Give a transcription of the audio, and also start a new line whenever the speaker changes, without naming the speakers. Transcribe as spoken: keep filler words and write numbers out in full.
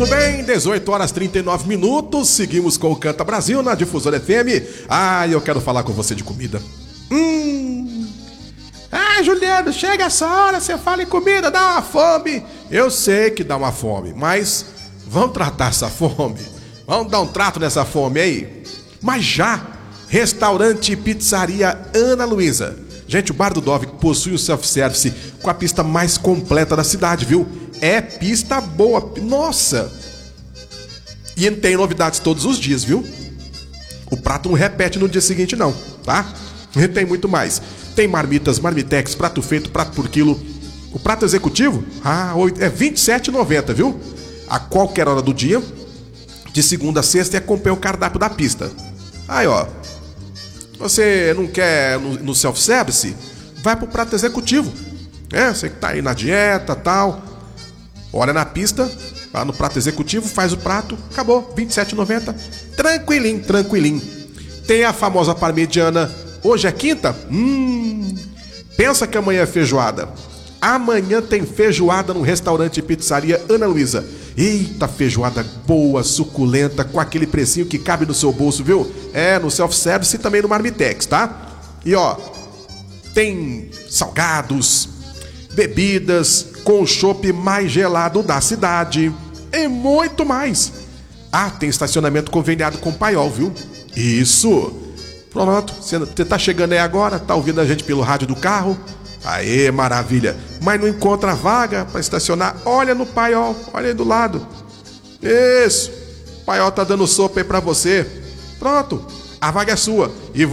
Tudo bem, dezoito horas e trinta e nove minutos, seguimos com o Canta Brasil na Difusora F M. Ah, eu quero falar com você de comida. Hum. Ah, Juliano, chega essa hora, você fala em comida, dá uma fome. Eu sei que dá uma fome, mas vamos tratar essa fome. Vamos dar um trato nessa fome aí. Mas já, restaurante e pizzaria Ana Luísa. Gente, o Bar do Dove possui o self-service com a pista mais completa da cidade, viu? É pista boa, nossa! E tem novidades todos os dias, viu? O prato não repete no dia seguinte não, tá? E tem muito mais. Tem marmitas, marmitex, prato feito, prato por quilo. O prato executivo, ah, é vinte e sete reais e noventa centavos, viu? A qualquer hora do dia, de segunda a sexta, e acompanha o cardápio da pista. Aí, ó. Você não quer no, no self-service? Vai pro prato executivo. É, você que tá aí na dieta e tal. Olha na pista, lá no prato executivo, faz o prato, acabou, vinte e sete reais e noventa centavos. Tranquilinho, tranquilinho. Tem a famosa parmegiana. Hoje é quinta? Hum. Pensa que amanhã é feijoada. Amanhã tem feijoada no restaurante e pizzaria Ana Luísa. Eita, feijoada boa, suculenta, com aquele precinho que cabe no seu bolso, viu? É, no self-service e também no Marmitex, tá? E ó, tem salgados, bebidas, com o chopp mais gelado da cidade e muito mais. Ah, tem estacionamento conveniado com o Paiol, viu? Isso! Pronto, você tá chegando aí agora, tá ouvindo a gente pelo rádio do carro? Aê, maravilha! Mas não encontra vaga para estacionar? Olha no Paiol, olha aí do lado. Isso! O Paiol tá dando sopa aí pra você. Pronto, a vaga é sua. E